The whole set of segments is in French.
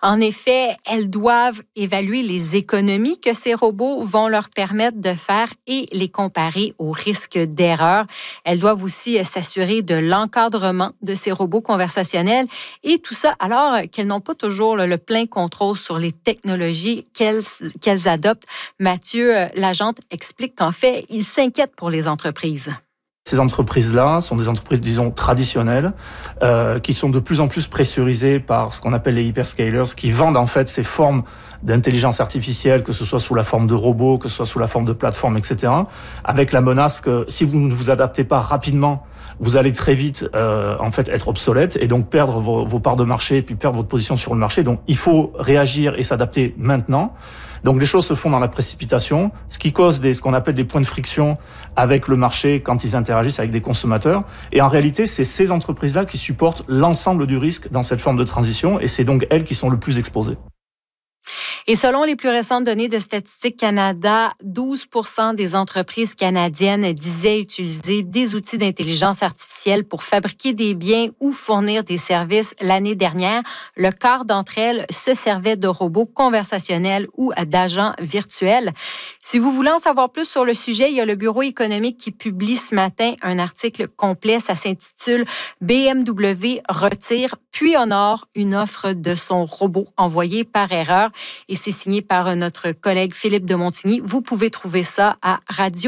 En effet, elles doivent évaluer les économies que ces robots vont leur permettre de faire et les comparer aux risques d'erreur. Elles doivent aussi s'assurer de l'encadrement de ces robots conversationnels et tout ça alors qu'elles n'ont pas toujours le plein contrôle sur les technologies qu'elles adoptent. Mathieu Lagente explique qu'en fait, il s'inquiète pour les entreprises. Ces entreprises-là sont des entreprises, disons, traditionnelles, qui sont de plus en plus pressurisées par ce qu'on appelle les hyperscalers, qui vendent en fait ces formes d'intelligence artificielle, que ce soit sous la forme de robots, que ce soit sous la forme de plateformes, etc., avec la menace que si vous ne vous adaptez pas rapidement, vous allez très vite en fait être obsolète et donc perdre vos parts de marché et puis perdre votre position sur le marché. Donc il faut réagir et s'adapter maintenant. Donc les choses se font dans la précipitation, ce qui cause ce qu'on appelle des points de friction avec le marché quand ils interagissent avec des consommateurs. Et en réalité, c'est ces entreprises-là qui supportent l'ensemble du risque dans cette forme de transition et c'est donc elles qui sont le plus exposées. Et selon les plus récentes données de Statistique Canada, 12% des entreprises canadiennes disaient utiliser des outils d'intelligence artificielle pour fabriquer des biens ou fournir des services l'année dernière. Le quart d'entre elles se servaient de robots conversationnels ou d'agents virtuels. Si vous voulez en savoir plus sur le sujet, il y a le Bureau économique qui publie ce matin un article complet. Ça s'intitule « BMW retire puis honore une offre de son robot envoyé par erreur ». Et c'est signé par notre collègue Philippe de Montigny. Vous pouvez trouver ça à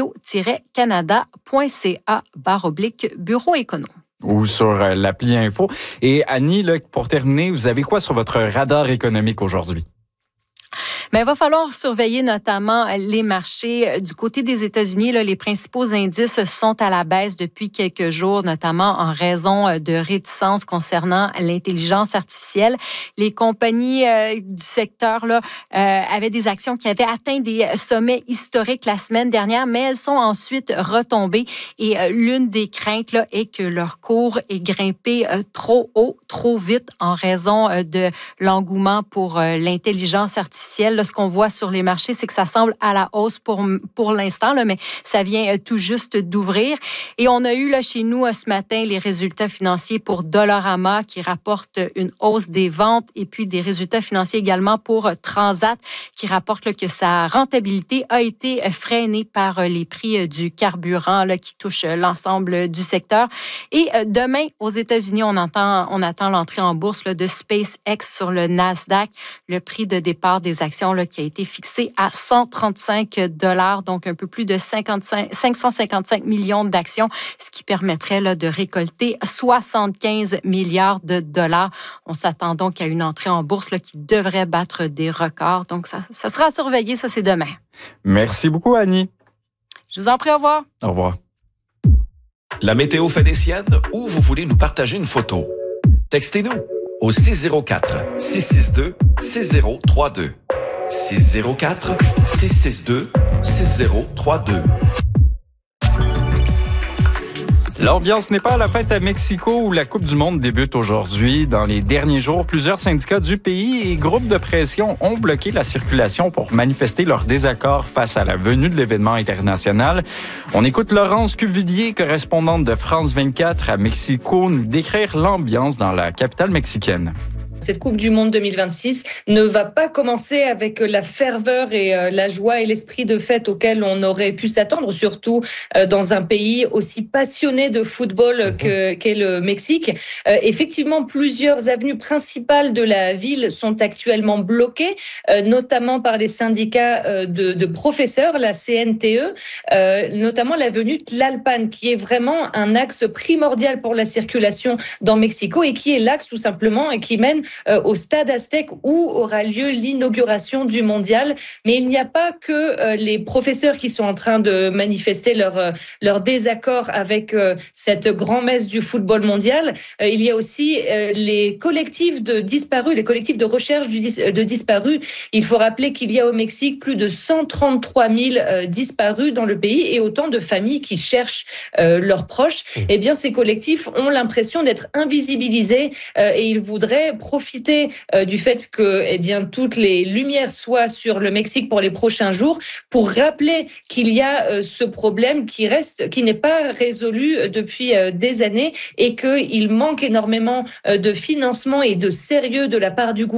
radio-canada.ca/bureau écono. Ou sur l'appli Info. Et Annie, là, pour terminer, vous avez quoi sur votre radar économique aujourd'hui? Bien, il va falloir surveiller notamment les marchés. Du côté des États-Unis, là, les principaux indices sont à la baisse depuis quelques jours, notamment en raison de réticences concernant l'intelligence artificielle. Les compagnies du secteur là, avaient des actions qui avaient atteint des sommets historiques la semaine dernière, mais elles sont ensuite retombées. Et l'une des craintes là, est que leur cours ait grimpé trop haut, trop vite en raison de l'engouement pour l'intelligence artificielle. Là, ce qu'on voit sur les marchés, c'est que ça semble à la hausse pour l'instant, là, mais ça vient tout juste d'ouvrir. Et on a eu là, chez nous ce matin les résultats financiers pour Dollarama qui rapporte une hausse des ventes et puis des résultats financiers également pour Transat qui rapporte là, que sa rentabilité a été freinée par les prix du carburant là, qui touchent l'ensemble du secteur. Et demain, aux États-Unis, on attend l'entrée en bourse là, de SpaceX sur le Nasdaq. Le prix de départ des actions là, qui a été fixé à 135 $, donc un peu plus de 555 millions d'actions, ce qui permettrait là, de récolter 75 milliards de dollars. On s'attend donc à une entrée en bourse là, qui devrait battre des records. Donc, ça sera à surveiller. Ça, c'est demain. Merci beaucoup, Annie. Je vous en prie, au revoir. Au revoir. La météo fait des siennes ou vous voulez nous partager une photo? Textez-nous au 604-662-6032. 604-662-6032. L'ambiance n'est pas à la fête à Mexico où la Coupe du monde débute aujourd'hui. Dans les derniers jours, plusieurs syndicats du pays et groupes de pression ont bloqué la circulation pour manifester leur désaccord face à la venue de l'événement international. On écoute Laurence Cuvillier, correspondante de France 24 à Mexico, nous décrire l'ambiance dans la capitale mexicaine. Cette Coupe du Monde 2026 ne va pas commencer avec la ferveur et la joie et l'esprit de fête auquel on aurait pu s'attendre, surtout dans un pays aussi passionné de football qu'est le Mexique. Effectivement, plusieurs avenues principales de la ville sont actuellement bloquées, notamment par les syndicats de professeurs, la CNTE, notamment l'avenue Tlalpan, qui est vraiment un axe primordial pour la circulation dans Mexico et qui est l'axe tout simplement et qui mène au stade Aztec où aura lieu l'inauguration du mondial. Mais il n'y a pas que les professeurs qui sont en train de manifester leur désaccord avec cette grand-messe du football mondial. Il y a aussi les collectifs de disparus, les collectifs de recherche de disparus. Il faut rappeler qu'il y a au Mexique plus de 133 000 disparus dans le pays et autant de familles qui cherchent leurs proches. Eh bien, ces collectifs ont l'impression d'être invisibilisés et ils voudraient profiter du fait que toutes les lumières soient sur le Mexique pour les prochains jours, pour rappeler qu'il y a ce problème qui n'est pas résolu depuis des années et qu'il manque énormément de financement et de sérieux de la part du gouvernement